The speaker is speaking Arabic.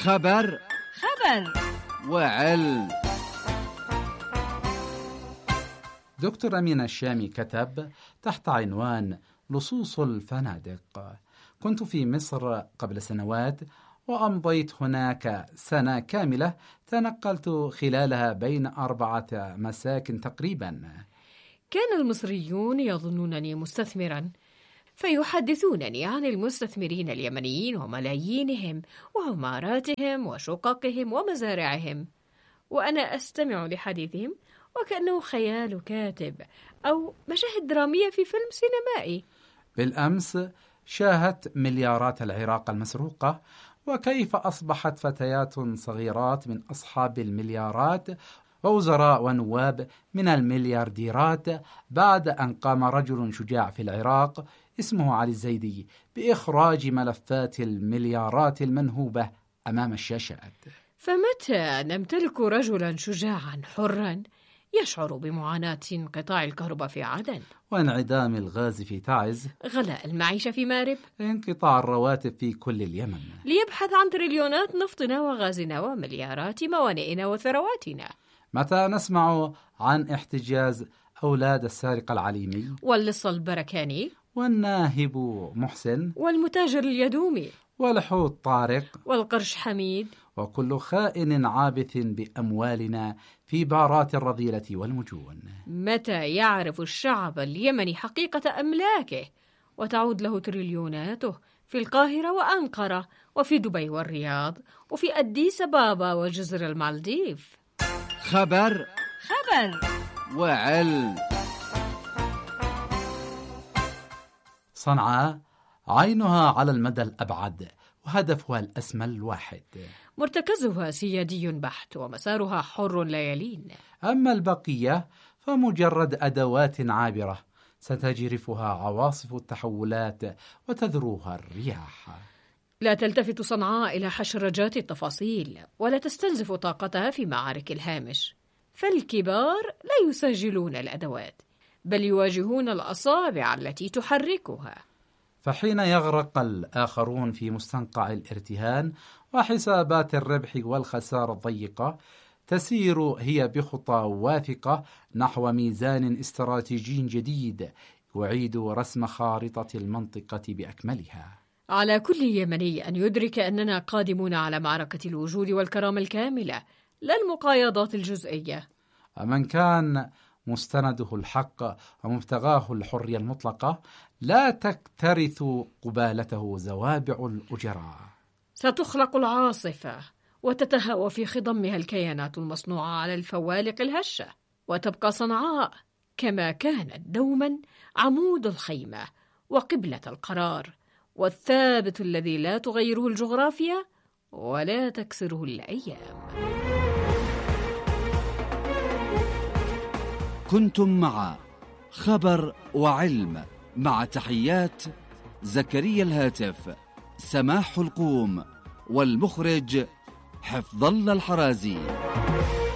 خبر وعلم. دكتور أمين الشامي كتب تحت عنوان لصوص الفنادق: كنت في مصر قبل سنوات، وأمضيت هناك سنة كاملة تنقلت خلالها بين 4 مساكن تقريبا. كان المصريون يظنونني مستثمرا، فيحدثونني عن المستثمرين اليمنيين وملايينهم وعماراتهم وشققهم ومزارعهم، وأنا أستمع لحديثهم وكأنه خيال كاتب أو مشاهد درامية في فيلم سينمائي. بالأمس شاهدت مليارات العراق المسروقة، وكيف أصبحت فتيات صغيرات من أصحاب المليارات ووزراء ونواب من المليارديرات، بعد أن قام رجل شجاع في العراق اسمه علي الزيدي بإخراج ملفات المليارات المنهوبة أمام الشاشات. فمتى نمتلك رجلا شجاعا حرا يشعر بمعاناة انقطاع الكهرباء في عدن، وانعدام الغاز في تعز، غلاء المعيشة في مارب، انقطاع الرواتب في كل اليمن، ليبحث عن تريليونات نفطنا وغازنا ومليارات موانئنا وثرواتنا؟ متى نسمع عن احتجاز أولاد السارق العليمي واللص البركاني والناهب محسن والمتاجر اليدومي والحوت طارق والقرش حميد وكل خائن عابث بأموالنا في بارات الرذيلة والمجون؟ متى يعرف الشعب اليمني حقيقة أملاكه وتعود له تريليوناته في القاهرة وأنقرة وفي دبي والرياض وفي أديس أبابا وجزر المالديف؟ خبر وعلم. صنعاء عينها على المدى الأبعد وهدفها الأسمى الواحد، مرتكزها سيادي بحت ومسارها حر لا يلين. أما البقية فمجرد أدوات عابرة ستجرفها عواصف التحولات وتذروها الرياح. لا تلتفت صنعاء إلى حشرجات التفاصيل ولا تستنزف طاقتها في معارك الهامش، فالكبار لا يسجلون الأدوات بل يواجهون الأصابع التي تحركها. فحين يغرق الآخرون في مستنقع الارتهان وحسابات الربح والخسارة الضيقة، تسير هي بخطى واثقة نحو ميزان استراتيجي جديد يعيد رسم خارطة المنطقة بأكملها. على كل يمني أن يدرك أننا قادمون على معركة الوجود والكرامة الكاملة، لا المقايضات الجزئية. من كان مستنده الحق ومبتغاه الحرية المطلقة لا تكترث قبالته زوابع الأجراء. ستخلق العاصفة وتتهوى في خضمها الكيانات المصنوعة على الفوالق الهشة، وتبقى صنعاء كما كانت دوما عمود الخيمة وقبلة القرار والثابت الذي لا تغيره الجغرافيا ولا تكسره الأيام. كنتم مع خبر وعلم، مع تحيات زكريا الهاتف، سماح القوم، والمخرج حفظ الله الحرازي.